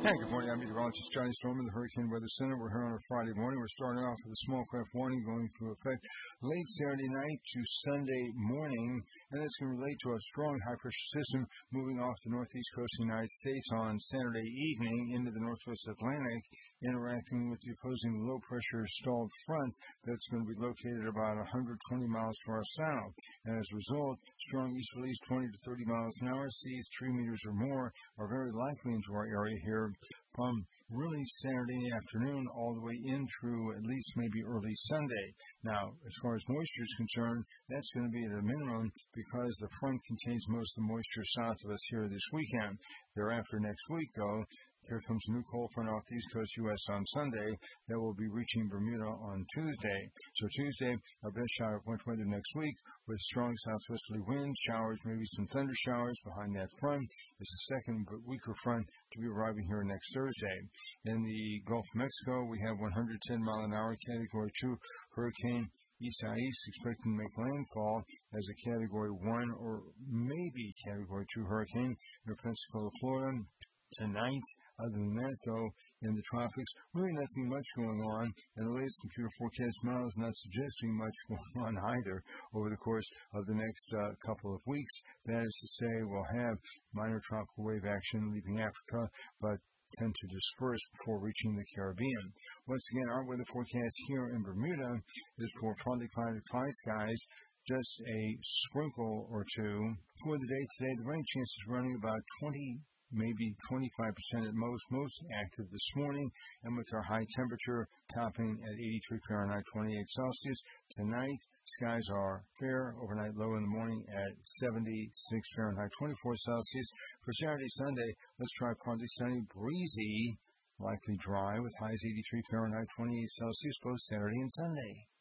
Hey, good morning. I'm meteorologist Johnny Storm in the Hurricane Weather Center. We're here on a Friday morning. We're starting off with a small craft warning going into effect late Saturday night to Sunday morning, and it's going to relate to a strong high-pressure system moving off the northeast coast of the United States on Saturday evening into the northwest Atlantic, interacting with the opposing low-pressure stalled front that's going to be located about 120 miles far south. And as a result, strong easterlies 20 to 30 miles an hour, seas 3 meters or more, are very likely into our area here from really Saturday afternoon all the way in through at least maybe early Sunday. Now, as far as moisture is concerned, that's going to be at a minimum because the front contains most of the moisture south of us here this weekend. Thereafter, next week, though, here comes a new cold front off the east coast U.S. on Sunday that will be reaching Bermuda on Tuesday. So Tuesday, our best shower of winter weather next week with strong southwesterly winds, showers, maybe some thunder showers behind that front. Is the second but weaker front to be arriving here next Thursday. In the Gulf of Mexico, we have 110 mile an hour Category 2 Hurricane Isaias expecting to make landfall as a Category 1 or maybe Category 2 hurricane near Pensacola, Florida tonight. Other than that, though, in the tropics, really nothing much going on, and the latest computer forecast model is not suggesting much going on either over the course of the next couple of weeks. That is to say, we'll have minor tropical wave action leaving Africa, but tend to disperse before reaching the Caribbean. Once again, our weather forecast here in Bermuda is for partly cloudy skies, just a sprinkle or two. For the day today, the rain chance is running about 20, maybe 25% at most active this morning, and with our high temperature topping at 83 Fahrenheit, 28 Celsius. Tonight, skies are fair, overnight low in the morning at 76 Fahrenheit, 24 Celsius. For Saturday, Sunday, let's try partly sunny, breezy, likely dry, with highs 83 Fahrenheit, 28 Celsius, both Saturday and Sunday.